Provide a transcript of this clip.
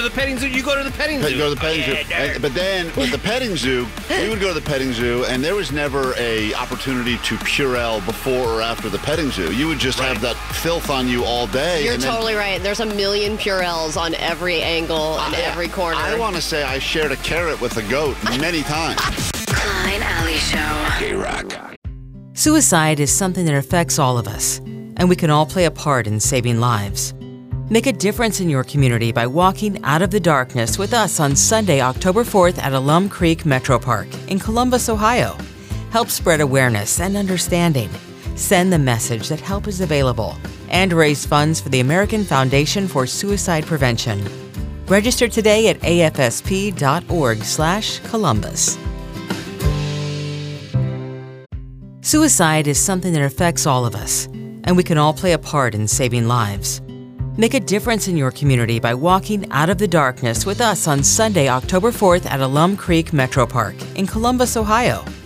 the petting zoo. You go to the petting zoo. You go to the petting zoo. But then with the petting zoo, we would go to the petting zoo, and there was never a opportunity to Purell before or after the petting zoo. You would just have that filth on you all day. You're totally right. There's a million Purells on every angle and every corner. I want to say I shared a carrot with a goat many times. Klein Alley Show. K-Rock. Suicide is something that affects all of us, and we can all play a part in saving lives. Make a difference in your community by walking out of the darkness with us on Sunday, October 4th at Alum Creek Metro Park in Columbus, Ohio. Help spread awareness and understanding. Send the message that help is available and raise funds for the American Foundation for Suicide Prevention. Register today at afsp.org/Columbus. Suicide is something that affects all of us, and we can all play a part in saving lives. Make a difference in your community by walking out of the darkness with us on Sunday, October 4th at Alum Creek Metro Park in Columbus, Ohio.